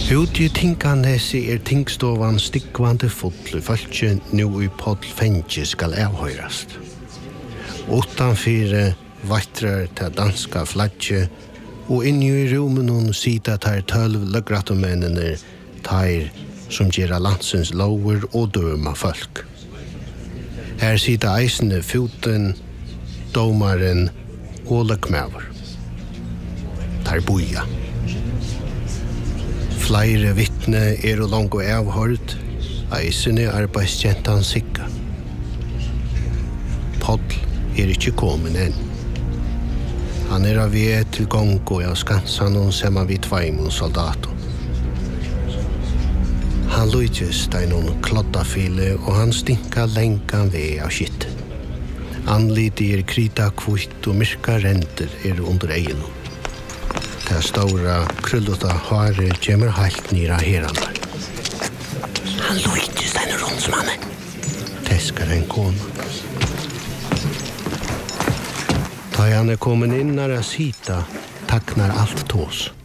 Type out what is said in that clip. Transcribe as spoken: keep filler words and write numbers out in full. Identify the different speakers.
Speaker 1: Ute i Tinkanesi er tingstovan stikkvande full i fölkje nu i Poll Fengi skal avhøyrast. Utanfyre vattrar til danska flagge, og inni i rumen sida tar tølv løgrattomennene tar som gjerra landsens lover og døma folk. Her sida eisene foten, domaren og løgmæver. Tar boja. Flere vittne er og langt avhørt, eisene arbeidstjentan sikka. Poll er ikke kommet enn. Han er av ved til gongo av skansan og semma vid tveimon soldato. Han lujtjes dei noen kloddafile og han stinka lengan ved av skitt. Anliti er krita kvitt og myrka renter er under eginu. Det stora krulluta haret kommer helt nira herandar. Han lujtjes dei noen rondsmanne. Teskar en kona. Da han er kommet inn når jeg sita, taknar alt tås.